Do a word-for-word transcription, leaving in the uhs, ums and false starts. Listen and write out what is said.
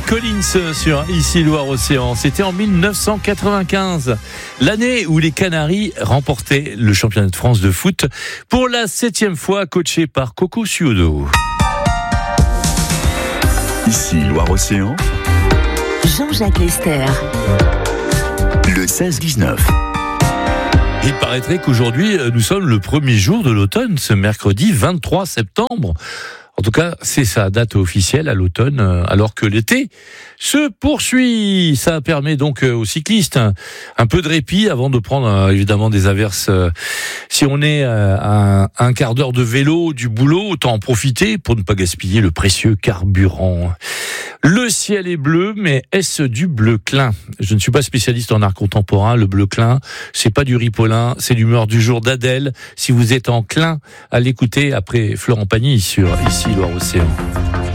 Collins sur Ici Loire-Océan. C'était en dix-neuf cent quatre-vingt-quinze, l'année où les Canaries remportaient le championnat de France de foot pour la septième fois, coaché par Coco Suodo. Ici Loire-Océan, Jean-Jacques Lester. le seize dix-neuf. Il paraîtrait qu'aujourd'hui, nous sommes le premier jour de l'automne, ce mercredi vingt-trois septembre. En tout cas, c'est sa date officielle à l'automne, alors que l'été se poursuit. Ça permet donc aux cyclistes un, un peu de répit avant de prendre évidemment des averses. Si on est à un quart d'heure de vélo du boulot, autant en profiter pour ne pas gaspiller le précieux carburant. Le ciel est bleu, mais est-ce du bleu clin ? Je ne suis pas spécialiste en art contemporain. Le bleu clin, c'est pas du ripolin, c'est l'humeur du jour d'Adèle. Si vous êtes enclin à l'écouter après Florent Pagny sur Ici Loire-Océan.